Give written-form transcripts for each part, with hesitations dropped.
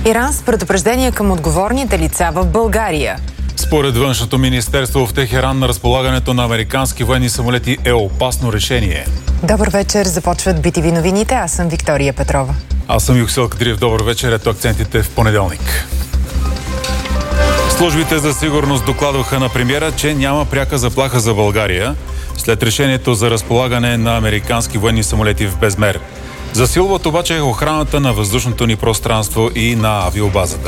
Иран с предупреждение към отговорните лица в България. Според Външното министерство в Техеран, разполагането на американски военни самолети е опасно решение. Добър вечер, започват BTV новините. Аз съм Виктория Петрова. Аз съм Юксел Кадриев. Добър вечер, ето акцентите в понеделник. Службите за сигурност докладваха на премиера, че няма пряка заплаха за България след решението за разполагане на американски военни самолети в Безмер. Засилват обаче охраната на въздушното ни пространство и на авиобазата.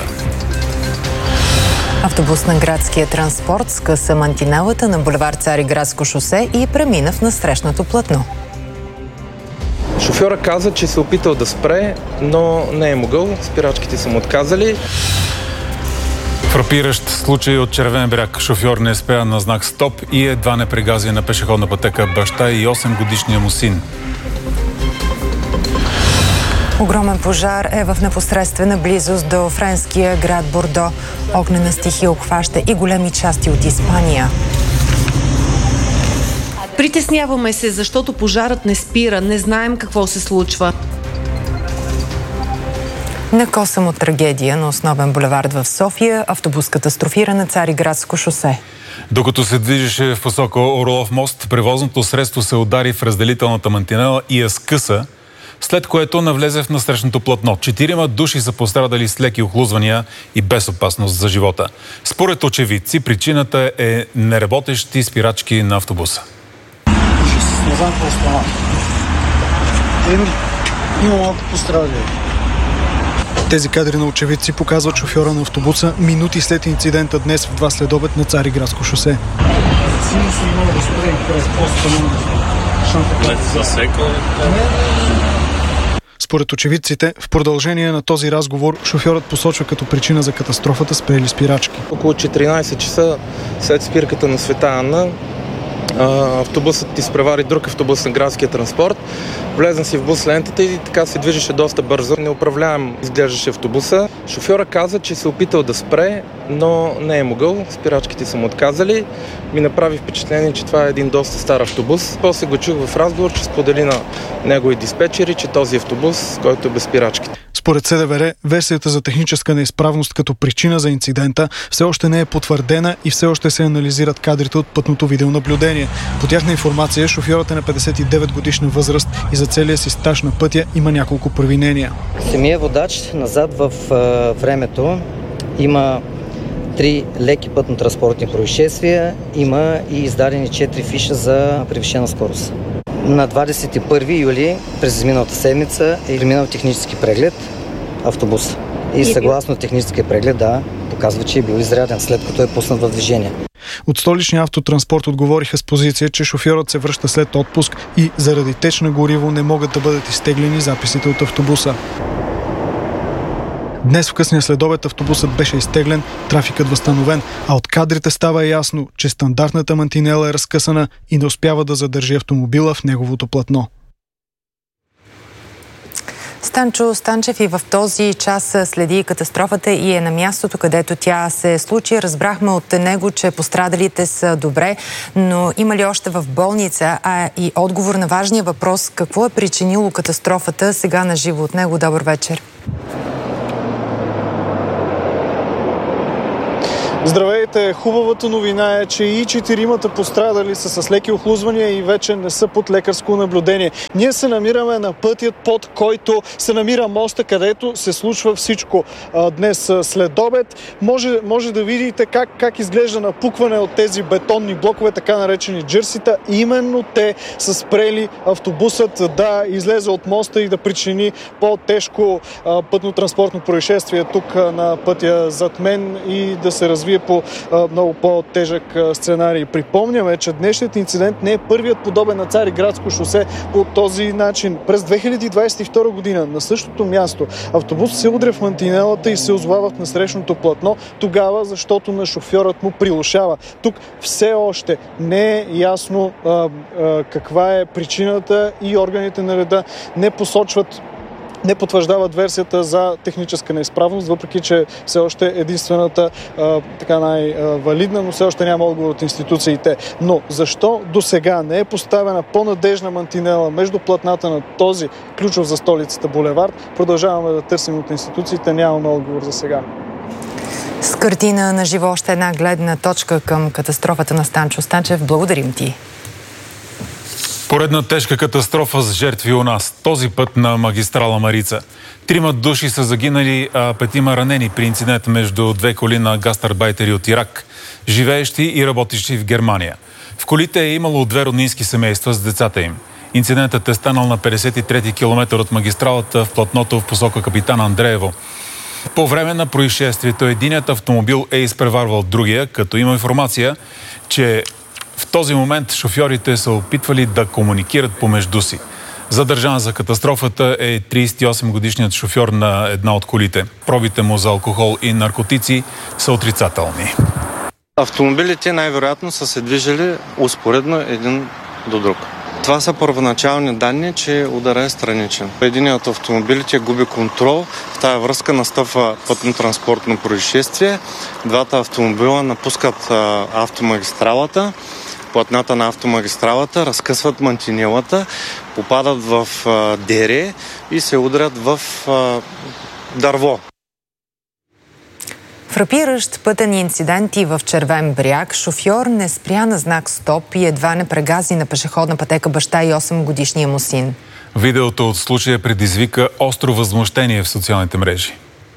Автобус на градския транспорт скъса мантинелата на булевард Цариградско шосе и премина в насрещното платно. Шофьора каза, че се опитал да спре, но не е могъл. Спирачките са му отказали. Фрапиращ случай от Червен бряг. Шофьор не спря на знак стоп и едва не прегази на пешеходна пътека баща и 8-годишния му син. Огромен пожар е в непосредствена близост до френския град Бордо. Огнена стихия обхваща и големи части от Испания. Притесняваме се, защото пожарът не спира. Не знаем какво се случва. На косъм от трагедия на основен булевард в София, автобус катастрофира на Цариградско шосе. Докато се движеше в посока Орлов мост, превозното средство се удари в разделителната мантинела и я скъса, след което навлезе в насрещното платно. 4 души са пострадали с леки охлузвания и без опасност за живота. Според очевидци, причината е неработещи спирачки на автобуса. Има малко пострадали. Тези кадри на очевидци показват шофьора на автобуса минути след инцидента днес в 2 следобед на Цариградско шосе. Според очевидците, в продължение на този разговор, шофьорът посочва като причина за катастрофата спрели спирачки. Около 14 часа след спирката на Света Анна, автобусът изпревари друг автобус на градския транспорт. Влезна си в бус лентата и така се движеше доста бързо. Неуправляем изглеждаше автобуса. Шофьора каза, че се опитал да спре, но не е могъл. Спирачките са му отказали. Ми направи впечатление, че това е един доста стар автобус. После го чух в разговор, че сподели на негови диспетчери, че този автобус, който е без спирачките. Според СДВР, версията за техническа неизправност като причина за инцидента все още не е потвърдена и все още се анализират кадрите от пътното видеонаблюдение. По тяхна информация, шофьорът е на 59 годишна възраст и за целия си стаж на пътя има няколко провинения. Самия водач назад в времето има 3 леки пътно-транспортни происшествия, има и издадени 4 фиша за превишена скорост. На 21 юли през изминалата седмица е преминал технически преглед автобус. И съгласно техническия преглед, показва, че е бил изряден, след като е пуснат в движение. От столичния автотранспорт отговориха с позиция, че шофьорът се връща след отпуск и заради теч на гориво не могат да бъдат изтеглени записите от автобуса. Днес в късния следобед автобусът беше изтеглен, трафикът възстановен, а от кадрите става ясно, че стандартната мантинела е разкъсана и не успява да задържи автомобила в неговото платно. Станчо Станчев и в този час следи катастрофата и е на мястото, където тя се случи. Разбрахме от него, че пострадалите са добре, но има ли още в болница? А и отговор на важния въпрос, какво е причинило катастрофата, сега на живо от него. Добър вечер. Здравейте! Хубавата новина е, че и 4 пострадали са с леки охлузвания и вече не са под лекарско наблюдение. Ние се намираме на пътят, под който се намира моста, където се случва всичко днес след обед. Може да видите как изглежда напукване от тези бетонни блокове, така наречени джърсита. Именно те са спрели автобусът да излезе от моста и да причини по-тежко пътно-транспортно происшествие тук на пътя зад мен и да се развие по много по-тежък сценарий. Припомняме, че днешният инцидент не е първият подобен на Цариградско шосе по този начин. През 2022 година на същото място автобус се удря в мантинелата и се озовава в насрещното платно, тогава защото на шофьорът му прилушава. Тук все още не е ясно каква е причината и органите на реда не посочват не потвърждават версията за техническа неизправност, въпреки че все още единствената така най-валидна, но все още няма отговор от институциите. Но защо до сега не е поставена по-надежна мантинела между платната на този ключов за столицата булевард? Продължаваме да търсим от институциите, нямаме отговор за сега. С картина на живо още една гледна точка към катастрофата на Станчо Станчев. Благодарим ти. Поредна тежка катастрофа с жертви у нас. Този път на магистрала Марица. 3 души са загинали, а 5 ранени при инцидент между две коли на гастарбайтери от Ирак, живеещи и работещи в Германия. В колите е имало 2 роднински семейства с децата им. Инцидентът е станал на 53-ти километър от магистралата в платното в посока Капитан Андреево. По време на происшествието единият автомобил е изпреварвал другия, като има информация, че в този момент шофьорите са опитвали да комуникират помежду си. Задържан за катастрофата е 38-годишният шофьор на една от колите. Пробите му за алкохол и наркотици са отрицателни. Автомобилите най-вероятно са се движили успоредно един до друг. Това са първоначални данни, че удара е страничен. Единият от автомобилите губи контрол. В тази връзка настъпва пътно-транспортно происшествие. Двата автомобила напускат автомагистралата, платната на автомагистралата, разкъсват мантинелата, попадат в дере и се удрят в дърво. Фрапиращ пътен инцидент и в Червен бряг. Шофьор не спря на знак стоп и едва не прегази на пешеходна пътека баща и 8-годишния му син. Видеото от случая предизвика остро възмущение в социалните мрежи.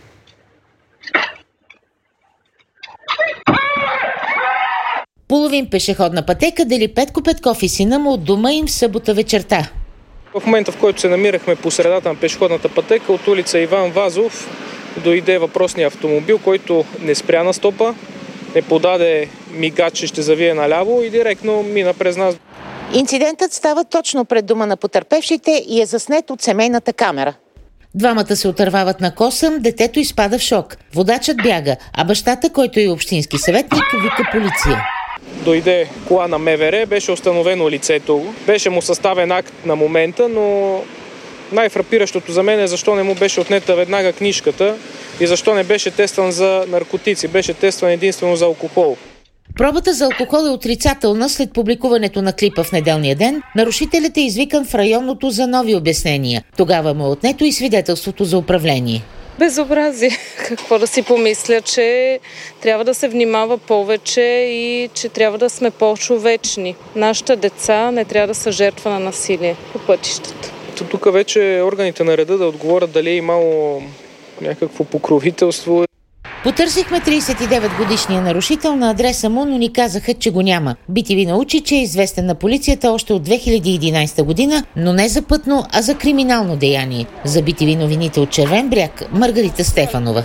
Половин пешеходна пътека дели Петко Петков и сина му от дома им в събота вечерта. В момента, в който се намирахме по средата на пешеходната пътека от улица Иван Вазов, дойде въпросния автомобил, който не спря на стопа, не подаде мигач, че ще завие наляво и директно мина през нас. Инцидентът става точно пред дома на потърпевшите и е заснет от семейната камера. Двамата се отървават на косъм, детето изпада в шок. Водачът бяга, а бащата, който е общински съветник, вика полиция. Дойде кола на МВР, беше установено лицето. Беше му съставен акт на момента, но най-фрапиращото за мен е защо не му беше отнета веднага книжката и защо не беше тестван за наркотици, беше тестван единствено за алкохол. Пробата за алкохол е отрицателна след публикуването на клипа в неделния ден. Нарушителят е извикан в районното за нови обяснения. Тогава му е отнето и свидетелството за управление. Безобразие. Какво да си помисля, че трябва да се внимава повече и че трябва да сме по-човечни. Нашите деца не трябва да са жертва на насилие по пътищата. Тук вече органите на реда да отговорят дали е имало някакво покровителство. Потърсихме 39-годишния нарушител на адреса му, но ни казаха, че го няма. BTV научи, че е известен на полицията още от 2011 година, но не за пътно, а за криминално деяние. За BTV новините от Червен бряг, Маргарита Стефанова.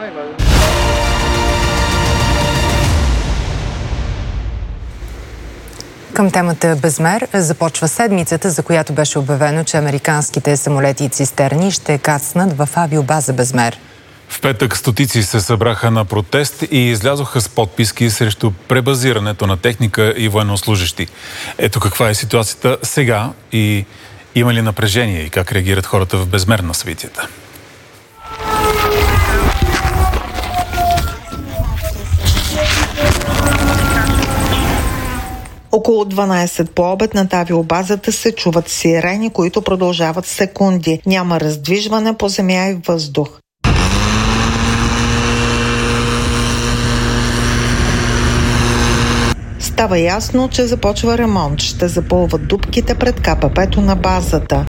Към темата Безмер започва седмицата, за която беше обявено, че американските самолети и цистерни ще кацнат в авиобаза Безмер. В петък стотици се събраха на протест и излязоха с подписки срещу пребазирането на техника и военнослужещи. Ето каква е ситуацията сега и има ли напрежение и как реагират хората в Безмер на събитията. Около 12 по обед над авиобазата се чуват сирени, които продължават секунди. Няма раздвижване по земя и въздух. Става ясно, че започва ремонт. Ще запълват дупките пред КПП-то на базата.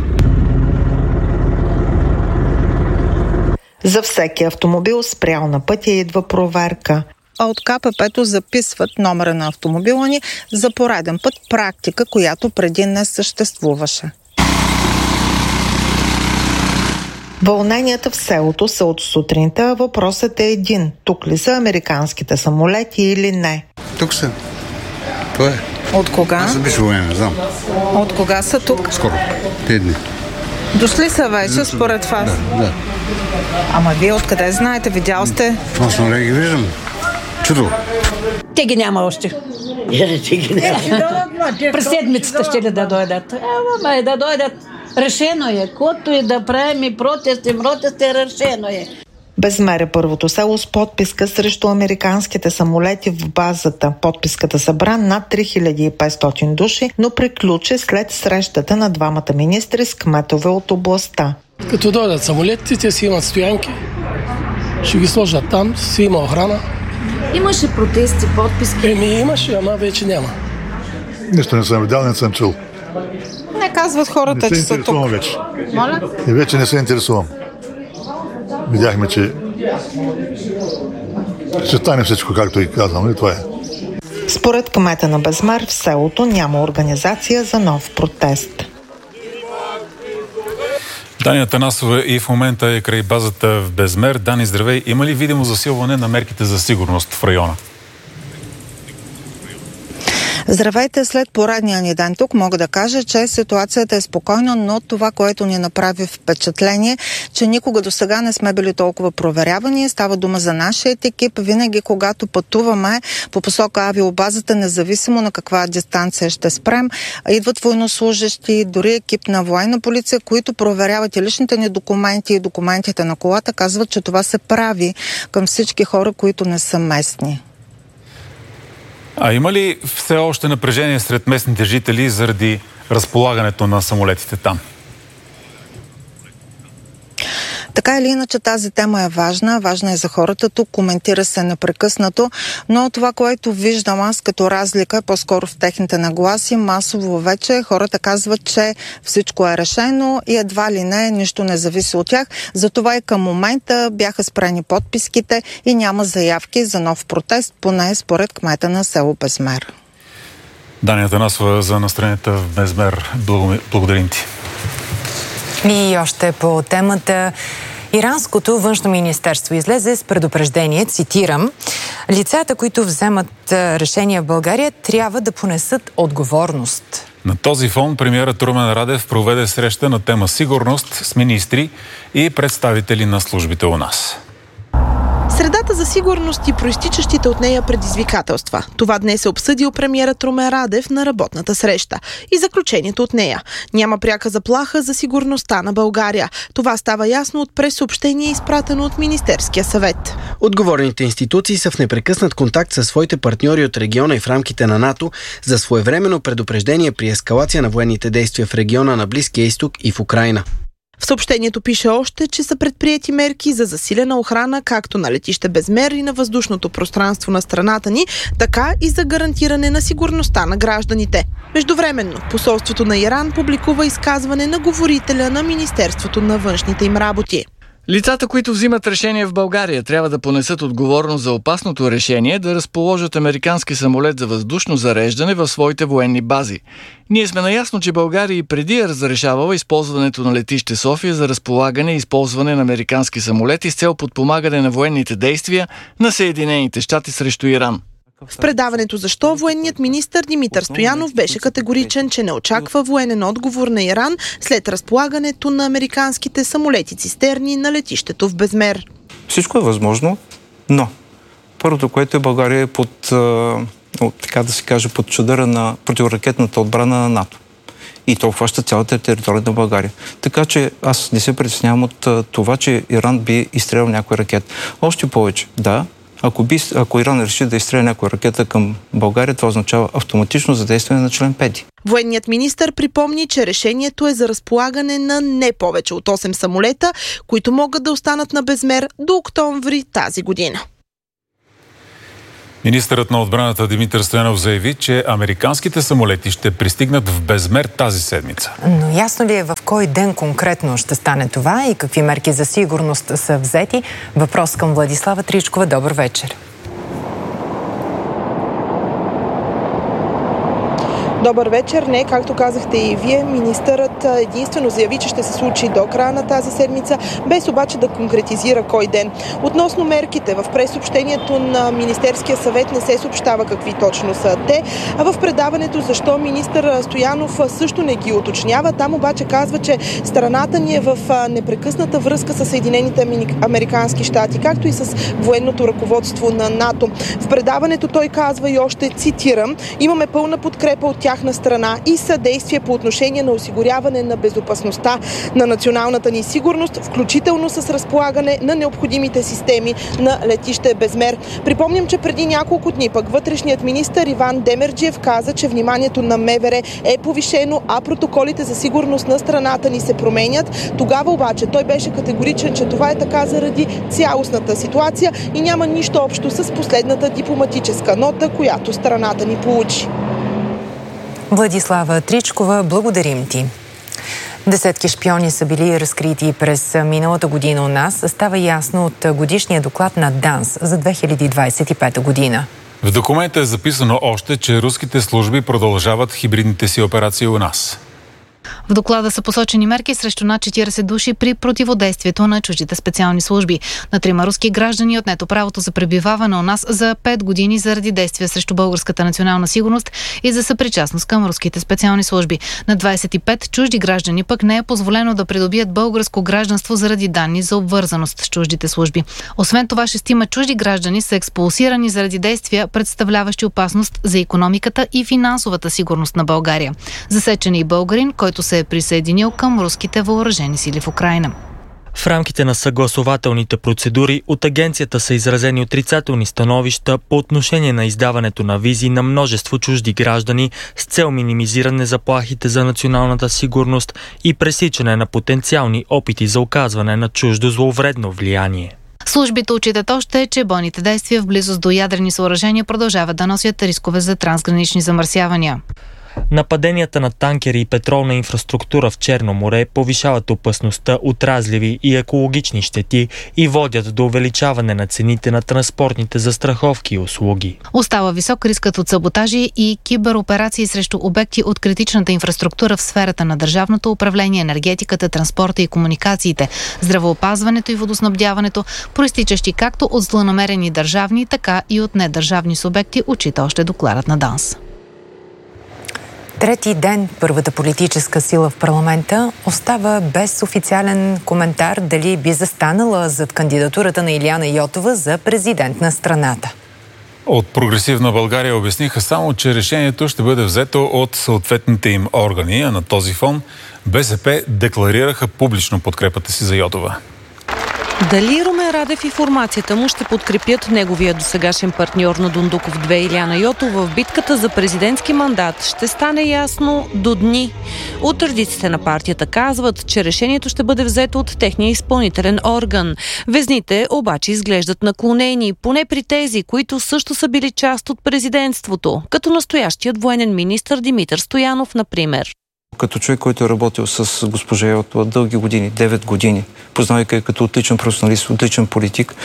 За всеки автомобил спрял на пътя идва проверка. А от КПП-то записват номера на автомобила ни за пореден път, практика, която преди не съществуваше. Вълненията в селото са от сутринта, а въпросът е един. Тук ли са американските самолети или не? Тук са. Това е. От кога? Аз съм бивш военен, знам. От кога са тук? Скоро. 5 дни. Дошли са вече, според вас? Да. Ама вие откъде знаете? Видял сте? Аз не ги виждам. Чудо. Те ги няма още. Те ги няма. През седмицата ще ли да дойдат? Да дойдат. Решено е. Който и да правим и протести, решено е. Безмер е първото село с подписка срещу американските самолети в базата. Подписката събра над 3500 души, но приключи след срещата на двамата министри с кметове от областта. Като дойдат самолетите, те си имат стоянки, ще ги сложат там, си има охрана. Имаше протести, подписки? Имаше, ама вече няма. Нищо не съм видял, не съм чул. Не казват хората, че са тук. Вече. Моля? И вече не се интересувам. Видяхме, че ще стане всичко, както и казвам, и това е. Според кмета на Безмер, в селото няма организация за нов протест. Дани Атанасова и в момента е край базата в Безмер. Дани, здравей! Има ли видимо засилване на мерките за сигурност в района? Здравейте, след поредния ни ден тук мога да кажа, че ситуацията е спокойна, но това, което ни направи впечатление, че никога до сега не сме били толкова проверявани. Става дума за нашия екип. Винаги, когато пътуваме по посока авиобазата, независимо на каква дистанция ще спрем, идват военнослужещи, дори екип на военна полиция, които проверяват и личните ни документи и документите на колата, казват, че това се прави към всички хора, които не са местни. А има ли все още напрежение сред местните жители заради разполагането на самолетите там? Така или иначе тази тема е важна. Важна е за хората. Тук коментира се непрекъснато, но това, което виждам аз като разлика, по-скоро в техните нагласи, масово вече хората казват, че всичко е решено и едва ли не, нищо не зависи от тях. Затова и към момента бяха спрени подписките и няма заявки за нов протест, поне според кмета на село Безмер. Дани Атанасова за настроенията в Безмер. Благодарим ти. И още по темата. Иранското външно министерство излезе с предупреждение, цитирам: лицата, които вземат решения в България, трябва да понесат отговорност. На този фон премиерът Румен Радев проведе среща на тема сигурност с министри и представители на службите у нас. Средата за сигурност и проистичащите от нея предизвикателства. Това днес е обсъдил премиерът Румен Радев на работната среща. И заключението от нея: няма пряка заплаха за сигурността на България. Това става ясно от прессъобщение, изпратено от Министерския съвет. Отговорните институции са в непрекъснат контакт със своите партньори от региона и в рамките на НАТО за своевременно предупреждение при ескалация на военните действия в региона на Близкия изток и в Украйна. В съобщението пише още, че са предприети мерки за засилена охрана както на летище Безмер и на въздушното пространство на страната ни, така и за гарантиране на сигурността на гражданите. Междувременно, посолството на Иран публикува изказване на говорителя на Министерството на външните им работи. Лицата, които взимат решение в България, трябва да понесат отговорност за опасното решение да разположат американски самолет за въздушно зареждане в своите военни бази. Ние сме наясно, че България и преди е разрешавала използването на летище София за разполагане и използване на американски самолети с цел подпомагане на военните действия на Съединените щати срещу Иран. В предаването «Защо» военният министър Димитър Стоянов беше категоричен, че не очаква военен отговор на Иран след разполагането на американските самолети-цистерни на летището в Безмер. Всичко е възможно, но първото, което е, България е под, така да се каже, под чадъра на противоракетната отбрана на НАТО. И то обхваща цялата територия на България. Така че аз не се притеснявам от това, че Иран би изстрелял някой ракет. Още повече, да, ако Иран реши да изстреля някоя ракета към България, това означава автоматично задействане на член 5. Военният министър припомни, че решението е за разполагане на не повече от 8 самолета, които могат да останат на Безмер до октомври тази година. Министърът на отбраната Димитър Стоянов заяви, че американските самолети ще пристигнат в Безмер тази седмица. Но ясно ли е в кой ден конкретно ще стане това и какви мерки за сигурност са взети? Въпрос към Владислава Тричкова. Добър вечер. Добър вечер. Не, както казахте и вие, министърът единствено заяви, че ще се случи до края на тази седмица, без обаче да конкретизира кой ден. Относно мерките, в прессъобщението на Министерския съвет не се съобщава какви точно са те, а в предаването «Защо» министър Стоянов също не ги уточнява. Там обаче казва, че страната ни е в непрекъсната връзка с Съединените американски щати, както и с военното ръководство на НАТО. В предаването той казва и още, цитирам: имаме пълна подкрепа от тях тяхна страна и съдействие по отношение на осигуряване на безопасността на националната ни сигурност, включително с разполагане на необходимите системи на летище Безмер. Припомням, че преди няколко дни пък вътрешният министър Иван Демерджиев каза, че вниманието на МВР е повишено, а протоколите за сигурност на страната ни се променят. Тогава обаче той беше категоричен, че това е така заради цялостната ситуация и няма нищо общо с последната дипломатическа нота, която страната ни получи. Владислава Тричкова, благодарим ти. Десетки шпиони са били разкрити през миналата година у нас. Става ясно от годишния доклад на ДАНС за 2025 година. В документа е записано още, че руските служби продължават хибридните си операции у нас. В доклада са посочени мерки срещу над 40 души при противодействието на чуждите специални служби. На 3 руски граждани отнето правото за пребиваване у нас за 5 години заради действия срещу българската национална сигурност и за съпричастност към руските специални служби. На 25 чужди граждани пък не е позволено да придобият българско гражданство заради данни за обвързаност с чуждите служби. Освен това, 6 чужди граждани са експулсирани заради действия, представляващи опасност за икономиката и финансовата сигурност на България. Засечен е и българин, който се е присъединил към руските въоръжени сили в Украйна. В рамките на съгласователните процедури от агенцията са изразени отрицателни становища по отношение на издаването на визи на множество чужди граждани с цел минимизиране заплахите за националната сигурност и пресичане на потенциални опити за оказване на чуждо зловредно влияние. Службите отчитат още, че бойните действия в близост до ядрени съоръжения продължават да носят рискове за трансгранични замърсявания. Нападенията на танкери и петролна инфраструктура в Черно море повишават опасността от разливи и екологични щети и водят до увеличаване на цените на транспортните застраховки и услуги. Остава висок рискът от саботажи и кибероперации срещу обекти от критичната инфраструктура в сферата на държавното управление, енергетиката, транспорта и комуникациите, здравеопазването и водоснабдяването, проистичащи както от злонамерени държавни, така и от недържавни субекти, отчита още докладът на ДАНС. Трети ден първата политическа сила в парламента остава без официален коментар дали би застанала зад кандидатурата на Илияна Йотова за президент на страната. От Прогресивна България обясниха само, че решението ще бъде взето от съответните им органи, а на този фон БСП декларираха публично подкрепата си за Йотова. Дали Румен Радев и формацията му ще подкрепят неговия досегашен партньор на Дондуков 2 Илияна Йотова в битката за президентски мандат, ще стане ясно до дни. От традициите на партията казват, че решението ще бъде взето от техния изпълнителен орган. Везните обаче изглеждат наклонени, поне при тези, които също са били част от президентството, като настоящият военен министър Димитър Стоянов, например. Като човек, който е работил с госпожа Йотова дълги години, 9 години, познавайки като отличен професионалист, отличен политик,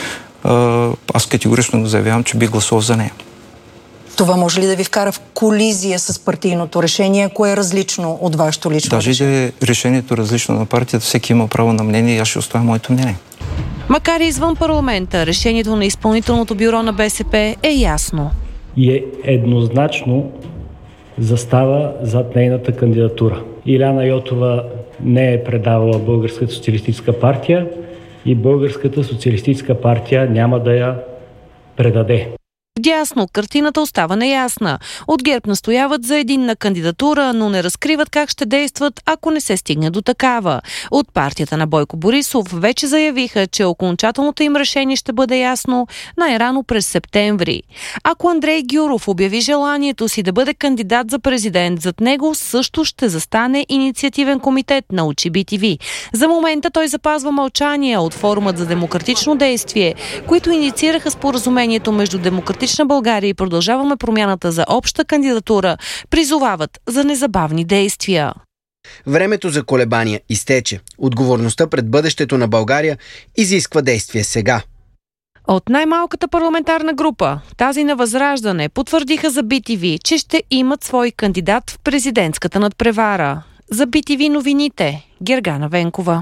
аз категорично заявявам, че би гласувал за нея. Това може ли да ви вкара в колизия с партийното решение, ако е различно от вашето лично решение? Даже да е решението различно на партията, всеки има право на мнение и аз ще оставя моето мнение. Макар и извън парламента, решението на изпълнителното бюро на БСП е ясно. И е еднозначно застава зад нейната кандидатура. Илияна Йотова не е предавала Българската социалистическа партия и Българската социалистическа партия няма да я предаде. Дясно, картината остава неясна. От ГЕРБ настояват за единна кандидатура, но не разкриват как ще действат, ако не се стигне до такава. От партията на Бойко Борисов вече заявиха, че окончателното им решение ще бъде ясно най-рано през септември. Ако Андрей Гюров обяви желанието си да бъде кандидат за президент, зад него също ще застане инициативен комитет на Учи БТВ. За момента той запазва мълчание от Форумът за демократично действие, които инициираха споразумението между Демократична България и Продължаваме промяната за обща кандидатура, призовават за незабавни действия. Времето за колебания изтече. Отговорността пред бъдещето на България изисква действие сега. От най-малката парламентарна група, тази на Възраждане, потвърдиха за BTV, че ще имат свой кандидат в президентската надпревара. За BTV новините, Гергана Венкова.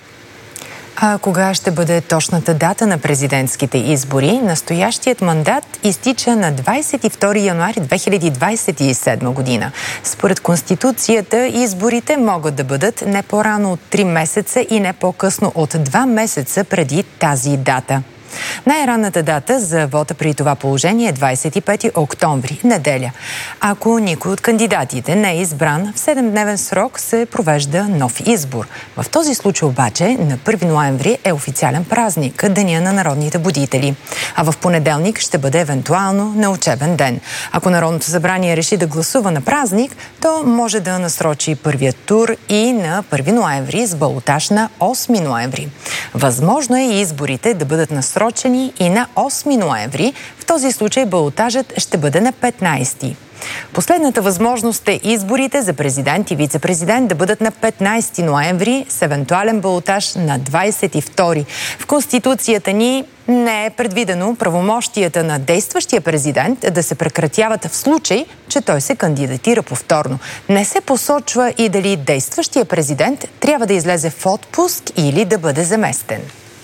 А кога ще бъде точната дата на президентските избори? Настоящият мандат изтича на 22 януари 2027 година. Според Конституцията, изборите могат да бъдат не по-рано от 3 месеца и не по-късно от 2 месеца преди тази дата. Най-ранната дата за вота при това положение е 25 октомври, неделя. Ако никой от кандидатите не е избран, в 7-дневен срок се провежда нов избор. В този случай обаче на 1 ноември е официален празник, Деня на народните будители. А в понеделник ще бъде евентуално на учебен ден. Ако Народното събрание реши да гласува на празник, то може да насрочи първият тур и на 1 ноември с балотаж на 8 ноември. Възможно е и изборите да бъдат насрочени и на 8 ноември. В този случай балотажът ще бъде на 15. Последната възможност е изборите за президент и вице-президент да бъдат на 15 ноември с евентуален балотаж на 22. В Конституцията ни не е предвидено правомощията на действащия президент да се прекратяват в случай, че той се кандидатира повторно. Не се посочва и дали действащия президент трябва да излезе в отпуск или да бъде заместен.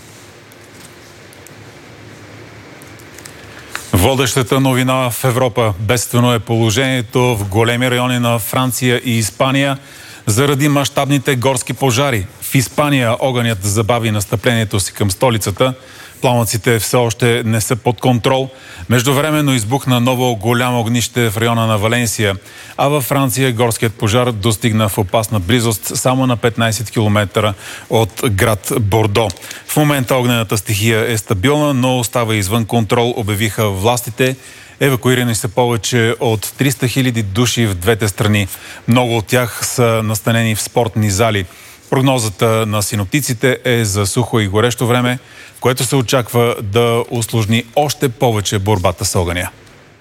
Водещата новина в Европа. Бедствено е положението в големи райони на Франция и Испания заради мащабните горски пожари. В Испания огънят забави настъплението си към столицата. Пламъците все още не са под контрол. Междувременно избухна ново голямо огнище в района на Валенсия, а във Франция горският пожар достигна в опасна близост само на 15 км от град Бордо. В момента огнената стихия е стабилна, но остава извън контрол, обявиха властите. Евакуирани са повече от 300 000 души в двете страни. Много от тях са настанени в спортни зали. Прогнозата на синоптиците е за сухо и горещо време, което се очаква да усложни още повече борбата с огъня.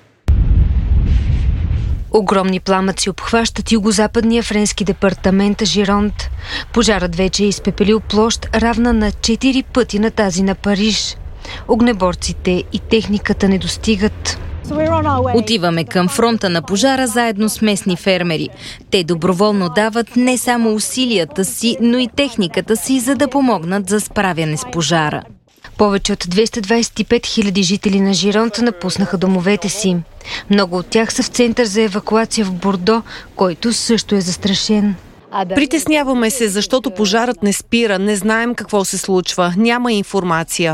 Огромни пламъци обхващат югозападния френски департамент Жиронт. Пожарът вече е изпепелил площ равна на 4 пъти на тази на Париж. Огнеборците и техниката не достигат. Отиваме към фронта на пожара заедно с местни фермери. Те доброволно дават не само усилията си, но и техниката си, за да помогнат за справяне с пожара. Повече от 225 000 жители на Жиронт напуснаха домовете си. Много от тях са в център за евакуация в Бордо, който също е застрашен. Притесняваме се, защото пожарът не спира, не знаем какво се случва, няма информация.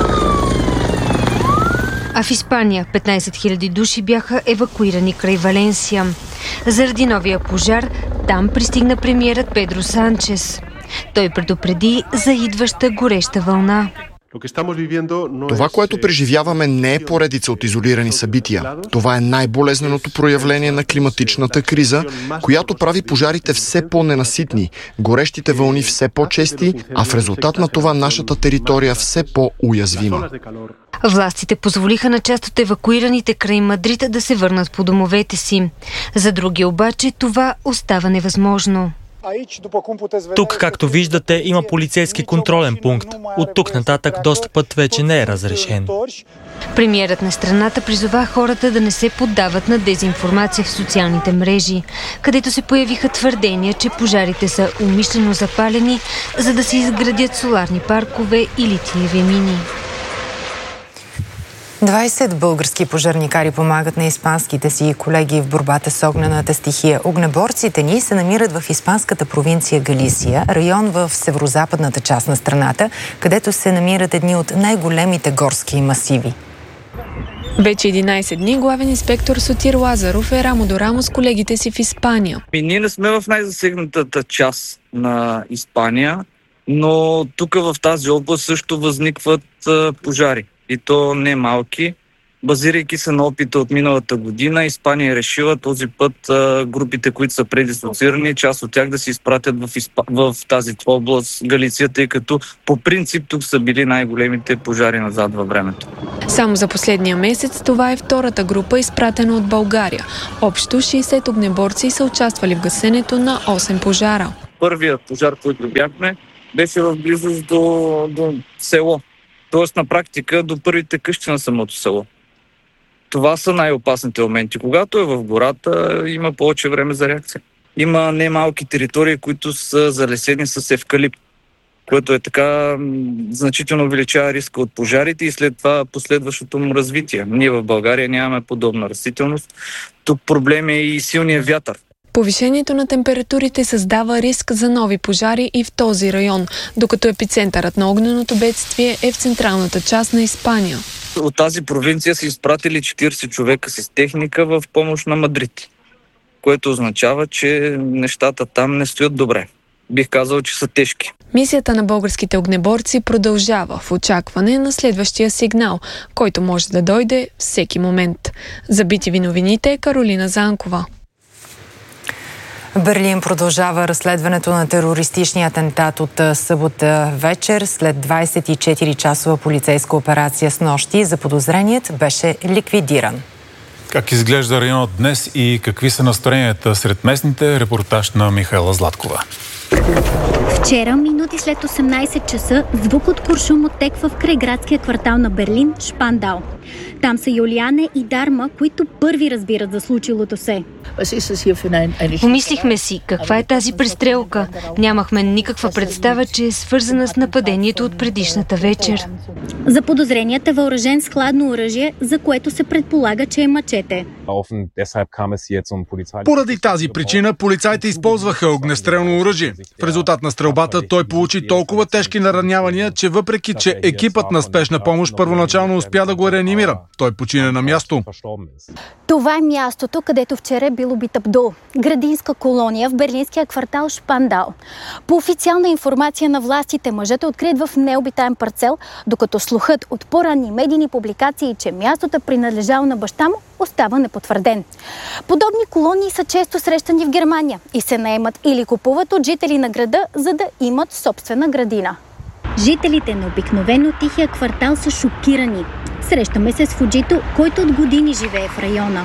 А в Испания 15 000 души бяха евакуирани край Валенсия. Заради новия пожар там пристигна премиерът Педро Санчес. Той предупреди за идваща гореща вълна. Това, което преживяваме, не е поредица от изолирани събития. Това е най-болезненото проявление на климатичната криза, която прави пожарите все по-ненаситни, горещите вълни все по-чести, а в резултат на това нашата територия все по-уязвима. Властите позволиха на част от евакуираните край Мадрид да се върнат по домовете си. За други обаче това остава невъзможно. Тук, както виждате, има полицейски контролен пункт. От тук нататък достъпът вече не е разрешен. Премиерът на страната призова хората да не се поддават на дезинформация в социалните мрежи, където се появиха твърдения, че пожарите са умишлено запалени, за да се изградят соларни паркове и литиеви мини. 20 български пожарникари помагат на испанските си колеги в борбата с огнената стихия. Огнеборците ни се намират в испанската провинция Галисия, район в северозападната част на страната, където се намират едни от най-големите горски масиви. Вече 11 дни главен инспектор Сотир Лазаров е рамо до рамо с колегите си в Испания. Ние не сме в най-засегнатата част на Испания, но тук в тази област също възникват пожари. И то не малки. Базирайки се на опита от миналата година, Испания е решила този път групите, които са предислоцирани, част от тях да се изпратят в тази област Галиция, тъй като по принцип тук са били най-големите пожари назад във времето. Само за последния месец това е втората група, изпратена от България. Общо 60 огнеборци са участвали в гасенето на 8 пожара. Първият пожар, който бяхме, беше в близост до село. Тоест на практика до първите къщи на самото село. Това са най-опасните моменти. Когато е в гората, има повече време за реакция. Има немалки територии, които са залесени с евкалипт, което е така значително увеличава риска от пожарите и след това последващото му развитие. Ние в България нямаме подобна растителност. Тук проблем е и силния вятър. Повишението на температурите създава риск за нови пожари и в този район, докато епицентърът на огненото бедствие е в централната част на Испания. От тази провинция са изпратили 40 човека с техника в помощ на Мадрид, което означава, че нещата там не стоят добре. Бих казал, че са тежки. Мисията на българските огнеборци продължава в очакване на следващия сигнал, който може да дойде всеки момент. За BTV новините Каролина Занкова. Берлин продължава разследването на терористичния атентат от събота вечер. След 24-часова полицейска операция с нощи, заподозреният беше ликвидиран. Как изглежда районът днес и какви са настроенията сред местните? Репортаж на Михаела Златкова. Вчера, минути след 18 часа, звук от куршум оттеква в крайградския квартал на Берлин, Шпандау. Там са Юлиане и Дарма, които първи разбират за случилото се. Помислихме си, каква е тази престрелка. Нямахме никаква представа, че е свързана с нападението от предишната вечер. Заподозреният е въоръжен с хладно оръжие, за което се предполага, че е мачете. Поради тази причина полицаите използваха огнестрелно оръжие. В резултат на стрелбата той получи толкова тежки наранявания, че въпреки, че екипът на спешна помощ първоначално успя да го реанимира, той почина на място. Това е мястото, където вчера е бил убит Абдул. Градинска колония в берлинския квартал Шпандау. По официална информация на властите, мъжът е открит в необитаем парцел, докато слухът от по-ранни медийни публикации, че мястото е принадлежало на баща му, остава непотвърден. Подобни колонии са често срещани в Германия и се наемат или купуват от жители на града, за да имат собствена градина. Жителите на обикновено тихия квартал са шокирани. Срещаме се с Фуджито, който от години живее в района.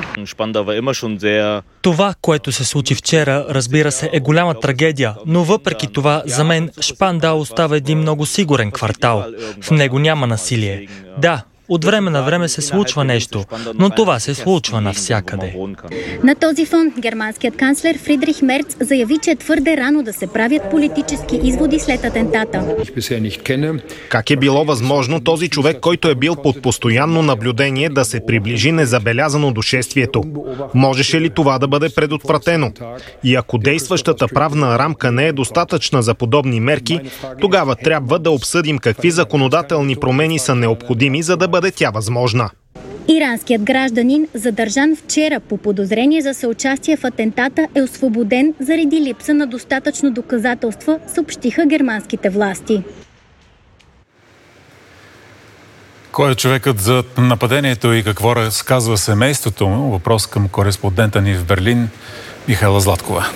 Това, което се случи вчера, разбира се, е голяма трагедия, но въпреки това, за мен Шпандау остава един много сигурен квартал. В него няма насилие. Да, от време на време се случва нещо, но това се случва навсякъде. На този фон германският канцлер Фридрих Мерц заяви, че е твърде рано да се правят политически изводи след атентата. Как е било възможно този човек, който е бил под постоянно наблюдение, да се приближи незабелязано до шествието? Можеше ли това да бъде предотвратено? И ако действащата правна рамка не е достатъчна за подобни мерки, тогава трябва да обсъдим какви законодателни промени са необходими, за да бъде тя възможна. Иранският гражданин, задържан вчера по подозрение за съучастие в атентата, е освободен заради липса на достатъчно доказателства, съобщиха германските власти. Кой е човекът за нападението и какво разказва семейството му? Въпрос към кореспондента ни в Берлин, Михаела Златкова.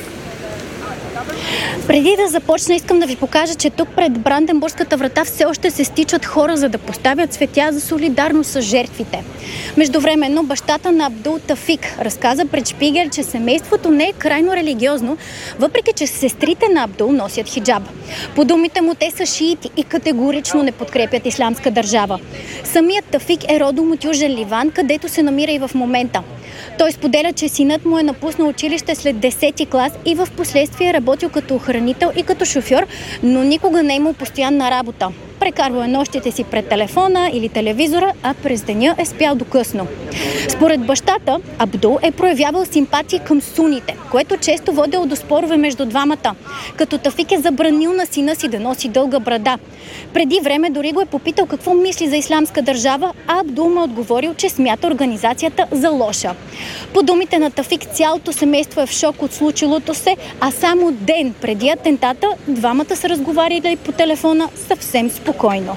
Преди да започна, искам да ви покажа, че тук пред Бранденбургската врата все още се стичат хора, за да поставят цветя за солидарност с жертвите. Междувременно бащата на Абдул Тафик разказа пред Шпигел, че семейството не е крайно религиозно, въпреки че сестрите на Абдул носят хиджаб. По думите му, те са шиити и категорично не подкрепят ислямска държава. Самият Тафик е родом от Южен Ливан, където се намира и в момента. Той споделя, че синът му е напуснал училище след 10-ти клас и в последствие е работил като охранител и като шофьор, но никога не е имал постоянна работа. Прекарвал е нощите си пред телефона или телевизора, а през деня е спял до късно. Според бащата, Абдул е проявявал симпатии към суните, което често водило до спорове между двамата, като Тафик е забранил на сина си да носи дълга брада. Преди време дори го е попитал какво мисли за ислямска държава, а Абдул му е отговорил, че смята организацията за лоша. По думите на Тафик, цялото семейство е в шок от случилото се, а само ден преди атентата двамата са разговаряли по телефона съвсем спокойно.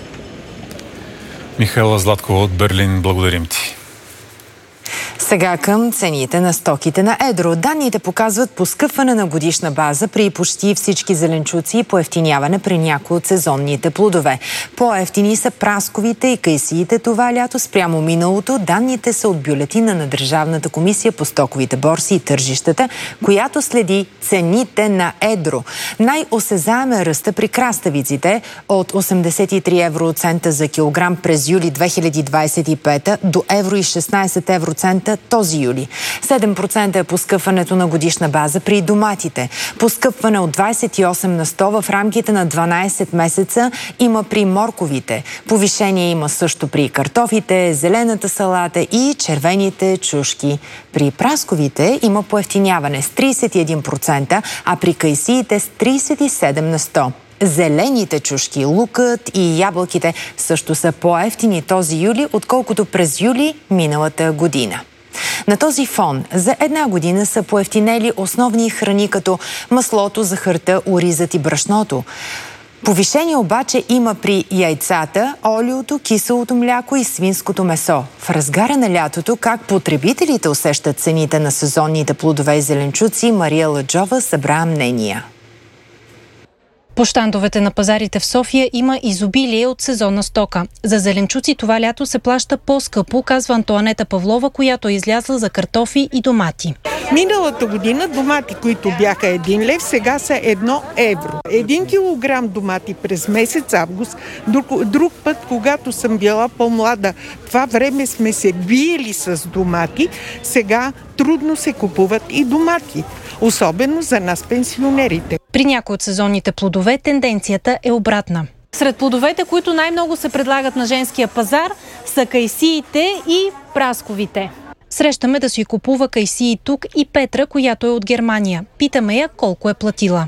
Михаела Златкова от Берлин, благодарим ти. Сега към цените на стоките на едро. Данните показват поскъпване на годишна база при почти всички зеленчуци и поевтиняване при някои от сезонните плодове. По-евтини са прасковите и кайсиите това лято спрямо миналото. Данните са от бюлетина на Държавната комисия по стоковите борси и тържищата, която следи цените на едро. Най-осезаем е ръста при краставиците от 83 евроцента за килограм през юли 2025 до евро и 16 евроцента за този юли. 7% е поскъпването на годишна база при доматите. Поскъпване от 28% в рамките на 12 месеца има при морковите. Повишение има също при картофите, зелената салата и червените чушки. При прасковите има поевтиняване с 31%, а при кайсиите с 37%. Зелените чушки, лукът и ябълките също са по-евтини този юли, отколкото през юли миналата година. На този фон за една година са поевтинели основни храни като маслото, захарта, оризът и брашното. Повишение обаче има при яйцата, олиото, киселото мляко и свинското месо. В разгара на лятото, как потребителите усещат цените на сезонните плодове и зеленчуци, Мария Ладжова събра мнения. По щандовете на пазарите в София има изобилие от сезонна стока. За зеленчуци това лято се плаща по-скъпо, казва Антоанета Павлова, която е излязла за картофи и домати. Миналата година домати, които бяха 1 лев, сега са 1 евро. 1 килограм домати през месец август. Друг път, когато съм била по-млада, това време сме се биели с домати. Сега трудно се купуват и домати. Особено за нас, пенсионерите. При някои от сезонните плодове тенденцията е обратна. Сред плодовете, които най-много се предлагат на женския пазар, са кайсиите и прасковите. Срещаме да си купува кайсии тук и Петра, която е от Германия. Питаме я колко е платила.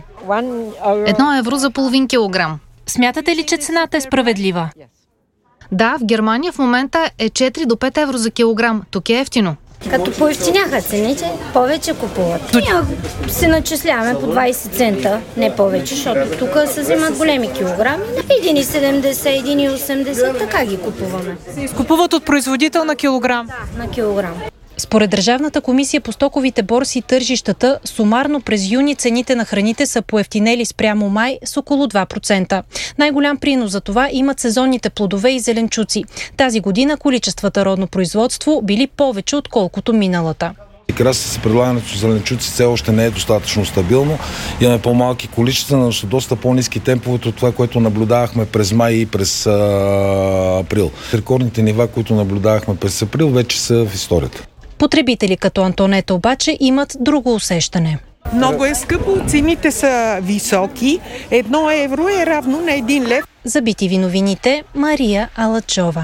1 евро за половин килограм. Смятате ли, че цената е справедлива? Да, в Германия в момента е 4 до 5 евро за килограм. Тук е евтино. Като поевтиняха цените, повече купуват. Ние се начисляваме по 20 цента, не повече, защото тук се взимат големи килограми. 1,70, 1,80, така ги купуваме. Се изкупуват от производител на килограм? Да, на килограм. Според Държавната комисия по стоковите борси и тържищата, сумарно през юни цените на храните са поевтинели спрямо май с около 2%. Най-голям принос за това имат сезонните плодове и зеленчуци. Тази година количествата родно производство били повече, отколкото миналата. Краса с предлагането на зеленчуци все още не е достатъчно стабилно. Имаме по-малки количества, но са доста по-ниски темповете от това, което наблюдавахме през май и през април. Рекордните нива, които наблюдавахме през април, вече са в историята. Потребители като Антонета обаче имат друго усещане. Много е скъпо, цените са високи. 1 евро е равно на 1 лев. За BTV новините, Мария Алачова.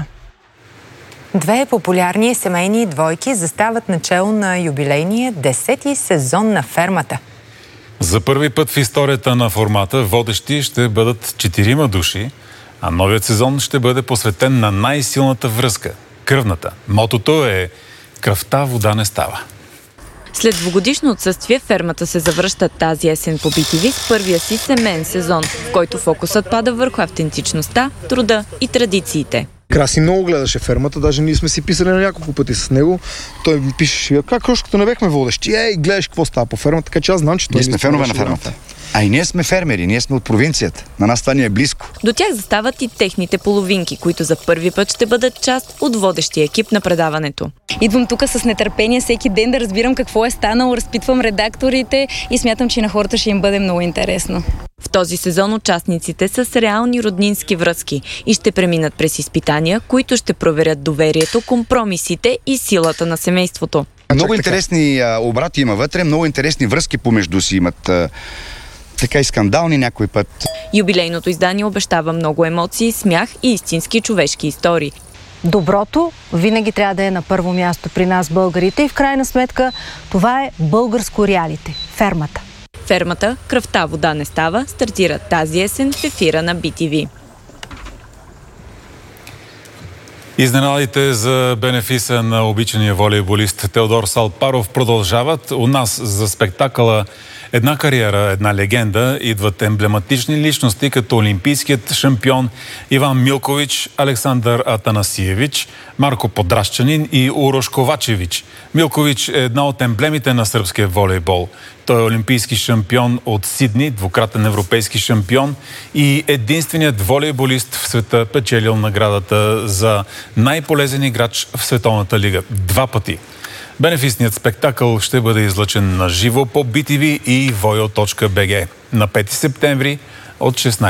Две популярни семейни двойки застават начело на юбилейния 10-ти сезон на Фермата. За първи път в историята на формата водещи ще бъдат 4 души, а новият сезон ще бъде посветен на най-силната връзка – кръвната. Мотото е "Кръвта вода не става". След двугодишно отсъствие, Фермата се завръща тази есен по BTV с първия си семейен сезон, в който фокусът пада върху автентичността, труда и традициите. Краси много гледаше Фермата, даже ние сме си писали на няколко пъти с него. Той ми пише, как още като не бехме водещи, гледаш какво става по Фермата, така че аз знам, че той... Ние сме фенове на Фермата. А и ние сме фермери, ние сме от провинцията. На нас това ни е близко. До тях застават и техните половинки, които за първи път ще бъдат част от водещия екип на предаването. Идвам тук с нетърпение всеки ден да разбирам какво е станало, разпитвам редакторите и смятам, че на хората ще им бъде много интересно. В този сезон участниците са с реални роднински връзки и ще преминат през изпитания, които ще проверят доверието, компромисите и силата на семейството. Много интересни обрати има вътре, много интересни връзки помежду си имат. Така и скандални някой път. Юбилейното издание обещава много емоции, смях и истински човешки истории. Доброто винаги трябва да е на първо място при нас, българите, и в крайна сметка това е българско реалити – Фермата. Фермата "Кръвта вода не става" стартира тази есен в ефира на BTV. Изненадите за бенефиса на обичания волейболист Теодор Салпаров продължават. У нас за спектакъла "Една кариера, една легенда" идват емблематични личности като олимпийският шампион Иван Милкович, Александър Атанасиевич, Марко Подрашчанин и Урош Ковачевич. Милкович е една от емблемите на сръбския волейбол. Той е олимпийски шампион от Сидни, двукратен европейски шампион и единственият волейболист в света, печелил наградата за най-полезен играч в Световната лига 2 пъти. Бенефисният спектакъл ще бъде излъчен на живо по BTV и voyo.bg на 5 септември от 16.